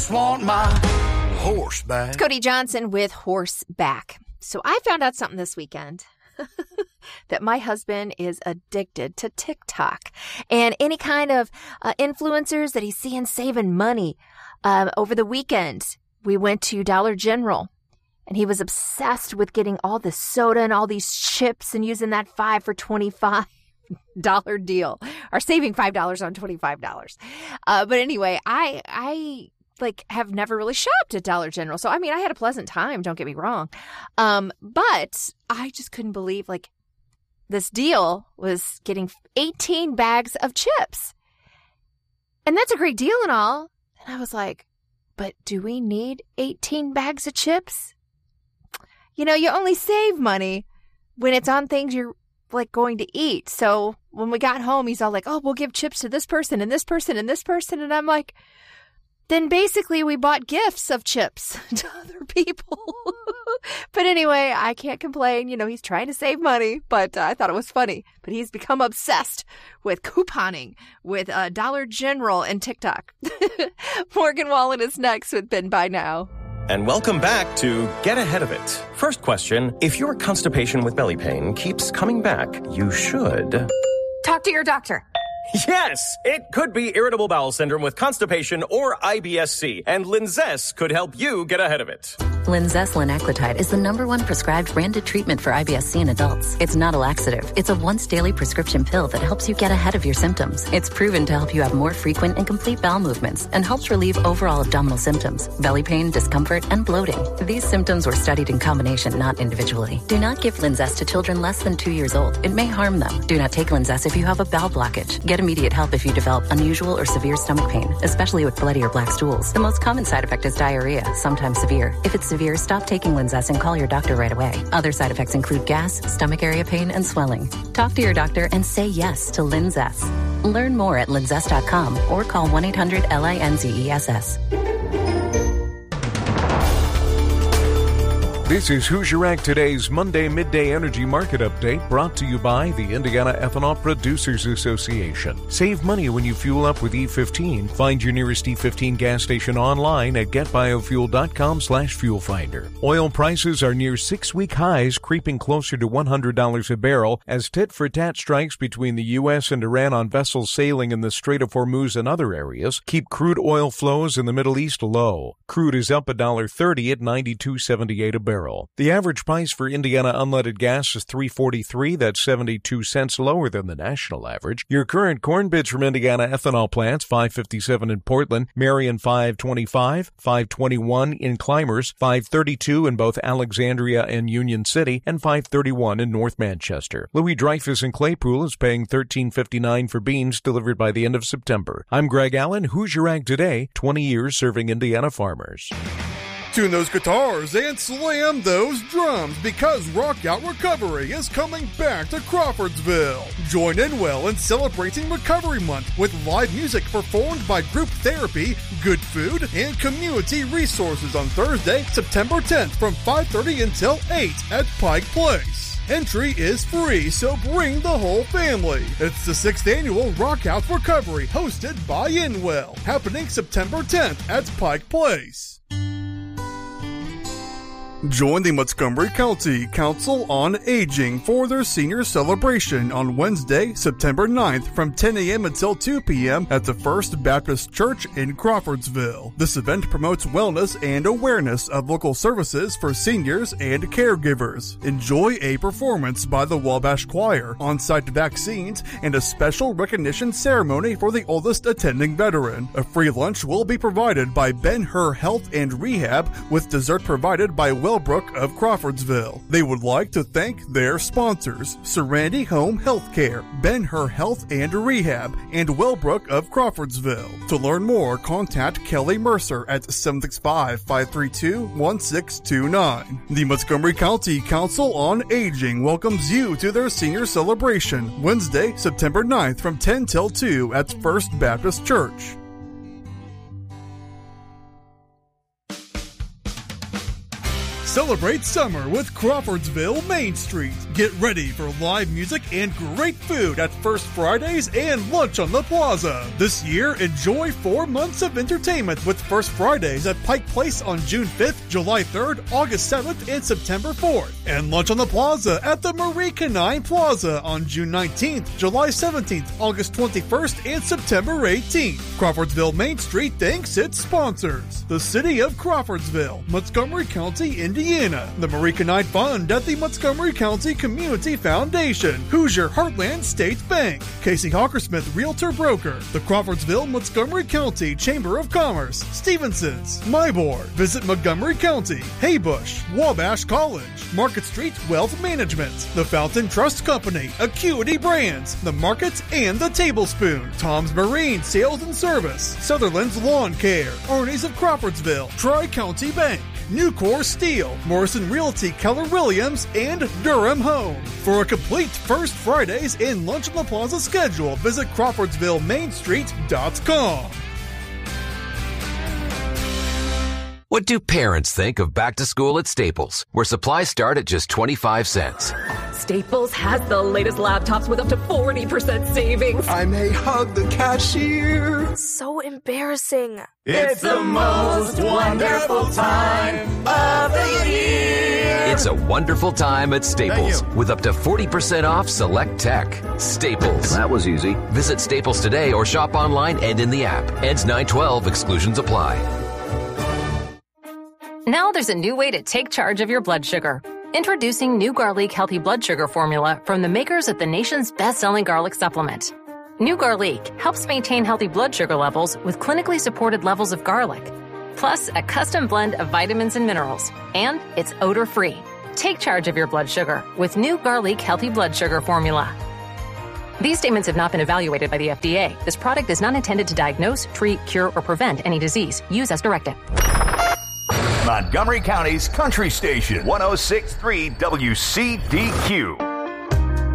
just want my horse back. It's Cody Johnson with Horseback. So I found out something this weekend. That my husband is addicted to TikTok and any kind of influencers that he's seeing saving money. Over the weekend, we went to Dollar General and he was obsessed with getting all the soda and all these chips and using that 5 for $25 deal, or saving $5 on $25. But anyway, I have never really shopped at Dollar General. So, I mean, I had a pleasant time. Don't get me wrong. But I just couldn't believe, this deal was getting 18 bags of chips. And that's a great deal and all. And I was like, but do we need 18 bags of chips? You know, you only save money when it's on things you're going to eat. So when we got home, he's all like, oh, we'll give chips to this person and this person and this person. And I'm like, then basically we bought gifts of chips to other people. But anyway, I can't complain. You know, he's trying to save money, but I thought it was funny. But he's become obsessed with couponing with Dollar General and TikTok. Morgan Wallen is next with Ben By Now. And welcome back to Get Ahead of It. First question, if your constipation with belly pain keeps coming back, you should... talk to your doctor. Yes, it could be irritable bowel syndrome with constipation or IBS-C, and Linzess could help you get ahead of it. Linzess linaclotide is the #1 prescribed branded treatment for IBS-C in adults. It's not a laxative. It's a once-daily prescription pill that helps you get ahead of your symptoms. It's proven to help you have more frequent and complete bowel movements and helps relieve overall abdominal symptoms, belly pain, discomfort, and bloating. These symptoms were studied in combination, not individually. Do not give Linzess to children less than 2 years old. It may harm them. Do not take Linzess if you have a bowel blockage. Get immediate help if you develop unusual or severe stomach pain, especially with bloody or black stools. The most common side effect is diarrhea, sometimes severe. If it's severe, stop taking Linzess and call your doctor right away. Other side effects include gas, stomach area pain, and swelling. Talk to your doctor and say yes to Linzess. Learn more at linzess.com or call 1-800-LINZESS. This is Hoosier Ag Today's Monday Midday Energy Market Update, brought to you by the Indiana Ethanol Producers Association. Save money when you fuel up with E15. Find your nearest E15 gas station online at getbiofuel.com/fuel finder. Oil prices are near 6-week highs, creeping closer to $100 a barrel as tit-for-tat strikes between the U.S. and Iran on vessels sailing in the Strait of Hormuz and other areas keep crude oil flows in the Middle East low. Crude is up $1.30 at $92.78 a barrel. The average price for Indiana unleaded gas is $3.43. That's 72 cents lower than the national average. Your current corn bids from Indiana ethanol plants: $5.57 in Portland, Marion $5.25, $5.21 in Clymers, $5.32 in both Alexandria and Union City, and $5.31 in North Manchester. Louis Dreyfus in Claypool is paying $13.59 for beans delivered by the end of September. I'm Greg Allen, Hoosier Ag Today, 20 years serving Indiana farmers. Tune those guitars and slam those drums, because Rock Out Recovery is coming back to Crawfordsville. Join Inwell in celebrating Recovery Month with live music performed by Group Therapy, Good Food, and Community Resources on Thursday, September 10th from 5:30 until 8 at Pike Place. Entry is free, so bring the whole family. It's the 6th annual Rock Out Recovery, hosted by Inwell, happening September 10th at Pike Place. Join the Montgomery County Council on Aging for their senior celebration on Wednesday, September 9th from 10 a.m. until 2 p.m. at the First Baptist Church in Crawfordsville. This event promotes wellness and awareness of local services for seniors and caregivers. Enjoy a performance by the Wabash Choir, on-site vaccines, and a special recognition ceremony for the oldest attending veteran. A free lunch will be provided by Ben-Hur Health and Rehab, with dessert provided by Wellbrook of Crawfordsville. They would like to thank their sponsors: Serenity Home Healthcare, Ben-Hur Health and Rehab, and Wellbrook of Crawfordsville. To learn more, contact Kelly Mercer at 765-532-1629. The Montgomery County Council on Aging welcomes you to their senior celebration, Wednesday, September 9th from 10 till 2 at First Baptist Church. Celebrate summer with Crawfordsville Main Street. Get ready for live music and great food at First Fridays and lunch on the plaza. This year, enjoy 4 months of entertainment with First Fridays at Pike Place on June 5th, July 3rd, August 7th, and September 4th. And lunch on the plaza at the Marie Canine Plaza on June 19th, July 17th, August 21st, and September 18th. Crawfordsville Main Street thanks its sponsors: the City of Crawfordsville, Montgomery County, Indiana, the Marie Canine Fund at the Montgomery County Community Foundation, Hoosier Heartland State Bank, Casey Hawkersmith Realtor Broker, the Crawfordsville Montgomery County Chamber of Commerce, Stevenson's, MyBoard, Visit Montgomery County, Haybush, Wabash College, Market Street Wealth Management, the Fountain Trust Company, Acuity Brands, the Market and the Tablespoon, Tom's Marine Sales and Service, Sutherland's Lawn Care, Arnie's of Crawfordsville, Tri-County Bank, Nucor Steel, Morrison Realty Keller Williams, and Durham Home. For a complete First Fridays and Lunch on the Plaza schedule, visit CrawfordsvilleMainStreet.com. What do parents think of back to school at Staples, where supplies start at just 25 cents? Staples has the latest laptops with up to 40% savings. I may hug the cashier. So embarrassing. It's the most wonderful time of the year. It's a wonderful time at Staples with up to 40% off select tech. Staples. That was easy. Visit Staples today or shop online and in the app. Ends 9/12. Exclusions apply. Now there's a new way to take charge of your blood sugar. Introducing new Garlic Healthy Blood Sugar Formula from the makers of the nation's best-selling garlic supplement. New Garlic helps maintain healthy blood sugar levels with clinically supported levels of garlic, plus a custom blend of vitamins and minerals, and it's odor-free. Take charge of your blood sugar with New Garlic Healthy Blood Sugar Formula. These statements have not been evaluated by the FDA. This product is not intended to diagnose, treat, cure, or prevent any disease. Use as directed. Montgomery County's Country Station, 106.3 WCDQ.